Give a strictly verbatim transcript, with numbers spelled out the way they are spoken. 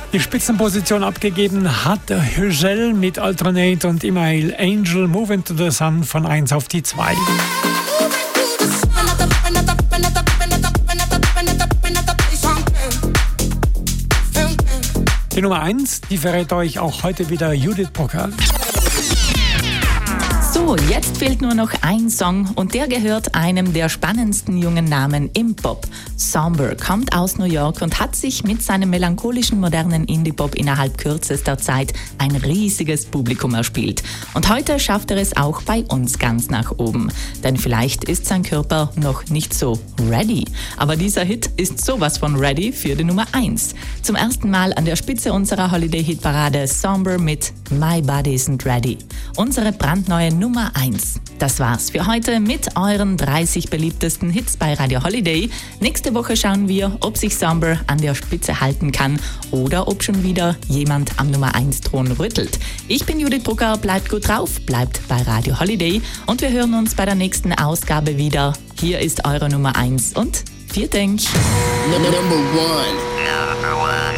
Die Spitzenposition abgegeben hat Hügel mit Alternate und Email Angel Move into the Sun von eins auf die zwei. Die Nummer eins, die verrät euch auch heute wieder Judith Brucker. So, jetzt fehlt nur noch ein Song und der gehört einem der spannendsten jungen Namen im Pop. Somber kommt aus New York und hat sich mit seinem melancholischen modernen Indie-Pop innerhalb kürzester Zeit ein riesiges Publikum erspielt. Und heute schafft er es auch bei uns ganz nach oben. Denn vielleicht ist sein Körper noch nicht so ready. Aber dieser Hit ist sowas von ready für die Nummer eins. Zum ersten Mal an der Spitze unserer Holiday-Hitparade Somber mit My Body Isn't Ready. Unsere brandneue Nummer eins. Das war's für heute mit euren dreißig beliebtesten Hits bei Radio Holiday. Nächste Woche schauen wir, ob sich Somber an der Spitze halten kann oder ob schon wieder jemand am Nummer eins Thron rüttelt. Ich bin Judith Brucker, bleibt gut drauf, bleibt bei Radio Holiday und wir hören uns bei der nächsten Ausgabe wieder. Hier ist eure Nummer eins und vielen Dank. Number one. Number one.